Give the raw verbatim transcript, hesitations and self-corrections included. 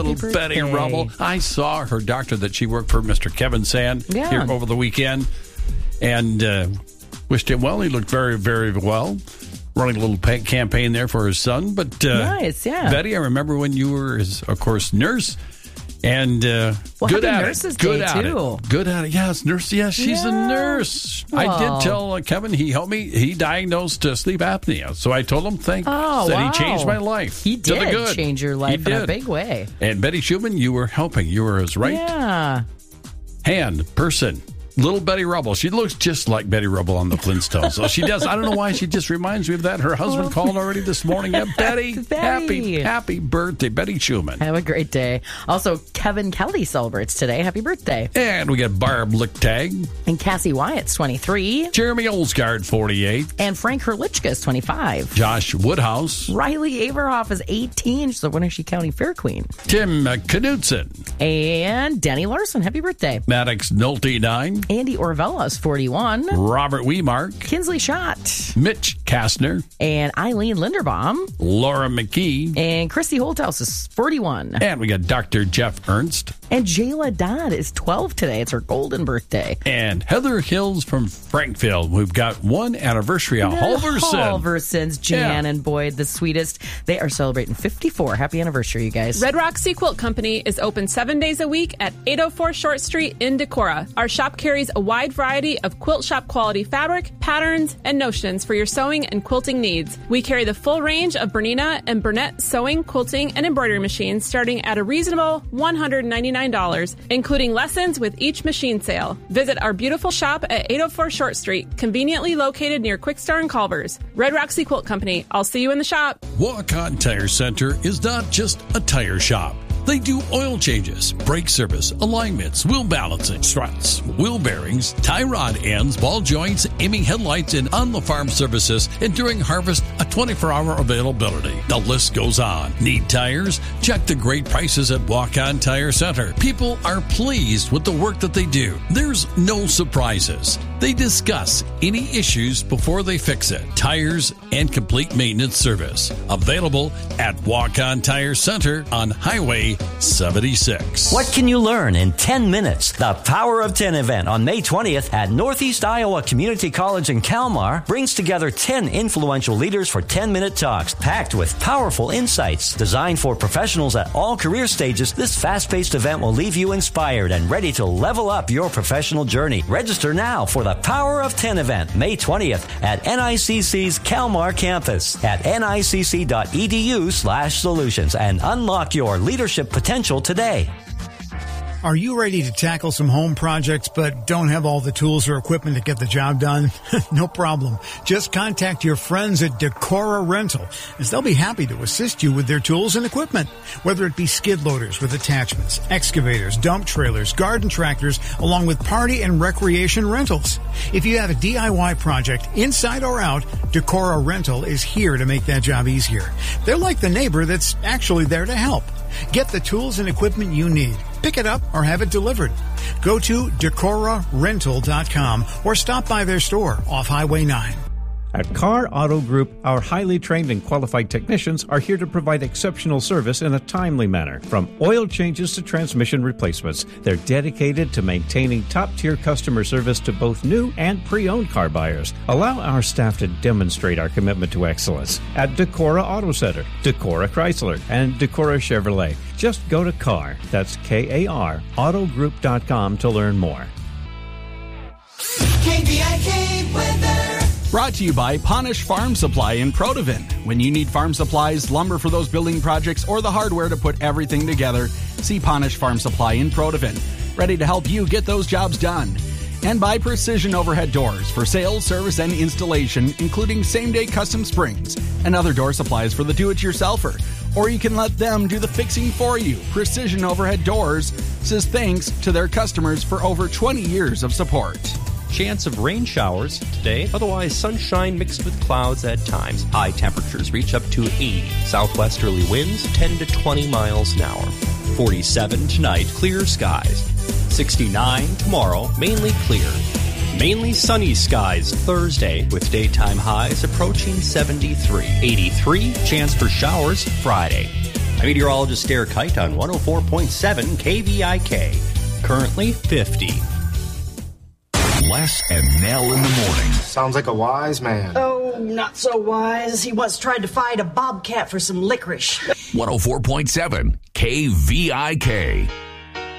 little Betty Rubble. I saw her doctor that she worked for, Mister Kevin Sand, yeah. here over the weekend, and uh, wished him well. He looked very, very well. Running a little pay- campaign there for his son. But uh, nice, yeah. Betty, I remember when you were, his, of course, nurse. And uh, well, good happy at Nurses it. Good Day, at too. it. Good at it. Yes, nurse. Yes, she's yeah. a nurse. Well. I did tell uh, Kevin. He helped me. He diagnosed uh, sleep apnea. So I told him, thank. Oh, said wow. he changed my life. He to the did good. change your life he in did. a big way. And Betty Schumann, you were helping. You were his right yeah. hand person. Little Betty Rubble. She looks just like Betty Rubble on the Flintstones. So she does. I don't know why she just reminds me of that. Her husband Oh. called already this morning. Yeah, Betty, Betty. happy, happy birthday, Betty Schumann. Have a great day. Also, Kevin Kelly celebrates today. Happy birthday. And we got Barb Lichtag. And Cassie Wyatt's twenty-three. Jeremy Olsgaard, forty-eight. And Frank Herlichka is twenty-five. Josh Woodhouse. Riley Averhoff is eighteen. She's the Wenatchee County Fair Queen. Tim uh, Knudsen. And Denny Larson. Happy birthday. Maddox Nolte, nine. Andy Orvella is forty-one. Robert Weemark. Kinsley Schott. Mitch Kastner. And Eileen Linderbaum. Laura McKee. And Christy Holthouse is forty-one. And we got Doctor Jeff Ernst. And Jayla Dodd is twelve today. It's her golden birthday. And Heather Hills from Frankville. We've got one anniversary of Halverson. Halversons, Jan Yeah. and Boyd, the sweetest. They are celebrating fifty-four. Happy anniversary, you guys. Red Rock Sea Quilt Company is open seven days a week at eight oh four Short Street in Decorah. Our shop carries a wide variety of quilt shop quality fabric, patterns, and notions for your sewing and quilting needs. We carry the full range of Bernina and Burnett sewing, quilting, and embroidery machines starting at a reasonable one hundred ninety-nine dollars, including lessons with each machine sale. Visit our beautiful shop at eight oh four Short Street, conveniently located near Quickstar and Culver's. Red Rock Sea Quilt Company. I'll see you in the shop. Walk-On Tire Center is not just a tire shop. They do oil changes, brake service, alignments, wheel balancing, struts, wheel bearings, tie rod ends, ball joints, aiming headlights, and on-the-farm services, and during harvest, a twenty-four hour availability. The list goes on. Need tires? Check the great prices at Walk-On Tire Center. People are pleased with the work that they do. There's no surprises. They discuss any issues before they fix it. Tires and complete maintenance service. Available at Walk-On Tire Center on Highway seventy-six. What can you learn in ten minutes? The Power of ten event on May twentieth at Northeast Iowa Community College in Kalmar brings together ten influential leaders for ten minute talks packed with powerful insights. Designed for professionals at all career stages, this fast-paced event will leave you inspired and ready to level up your professional journey. Register now for the Power of ten event May twentieth at N I C C's Kalmar campus at nicc.edu slash solutions and unlock your leadership potential today. Are you ready to tackle some home projects but don't have all the tools or equipment to get the job done? No problem. Just contact your friends at Decorah Rental, as they'll be happy to assist you with their tools and equipment. Whether it be skid loaders with attachments, excavators, dump trailers, garden tractors, along with party and recreation rentals. If you have a D I Y project, inside or out, Decorah Rental is here to make that job easier. They're like the neighbor that's actually there to help. Get the tools and equipment you need. Pick it up or have it delivered. Go to decorah rental dot com or stop by their store off Highway nine. At Carr Auto Group, our highly trained and qualified technicians are here to provide exceptional service in a timely manner. From oil changes to transmission replacements, they're dedicated to maintaining top-tier customer service to both new and pre-owned car buyers. Allow our staff to demonstrate our commitment to excellence at Decorah Auto Center, Decorah Chrysler, and Decorah Chevrolet. Just go to Carr, that's K A R, autogroup dot com to learn more. K B I K weather. Brought to you by Ponish Farm Supply in Protivin. When you need farm supplies, lumber for those building projects, or the hardware to put everything together, see Ponish Farm Supply in Protivin. Ready to help you get those jobs done. And by Precision Overhead Doors for sales, service, and installation, including same-day custom springs and other door supplies for the do-it-yourselfer. Or you can let them do the fixing for you. Precision Overhead Doors says thanks to their customers for over twenty years of support. Chance of rain showers today, otherwise sunshine mixed with clouds at times. High temperatures reach up to eighty. Southwesterly winds ten to twenty miles an hour. forty-seven tonight, clear skies. sixty-nine tomorrow, mainly clear. Mainly sunny skies Thursday with daytime highs approaching seventy-three. eighty-three, chance for showers Friday. I'm meteorologist Derek Kite on one oh four point seven K V I K. Currently fifty. Les and Nell in the morning. Sounds like a wise man. Oh, not so wise. He once tried to fight a bobcat for some licorice. one oh four point seven K V I K.